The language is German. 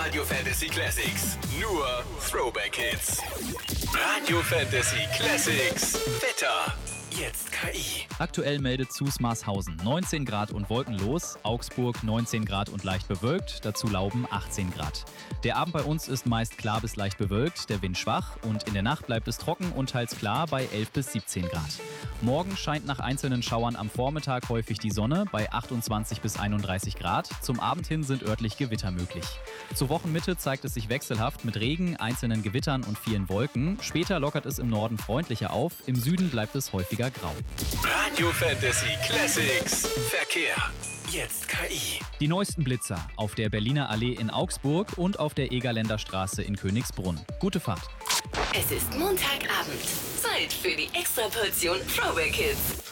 Radio Fantasy Classics. Nur Throwback Hits. Radio Fantasy Classics. Wetter. Jetzt KI. Aktuell meldet Zusmarshausen 19 Grad und wolkenlos, Augsburg 19 Grad und leicht bewölkt, dazu Lauben 18 Grad. Der Abend bei uns ist meist klar bis leicht bewölkt, der Wind schwach und in der Nacht bleibt es trocken und teils klar bei 11 bis 17 Grad. Morgen scheint nach einzelnen Schauern am Vormittag häufig die Sonne bei 28 bis 31 Grad. Zum Abend hin sind örtlich Gewitter möglich. Zur Wochenmitte zeigt es sich wechselhaft mit Regen, einzelnen Gewittern und vielen Wolken. Später lockert es im Norden freundlicher auf, im Süden bleibt es häufiger grau. Radio Fantasy Classics. Verkehr. Jetzt KI. Die neuesten Blitzer auf der Berliner Allee in Augsburg und auf der Egerländer Straße in Königsbrunn. Gute Fahrt. Es ist Montagabend. Zeit für die Extraportion Throwback Hits.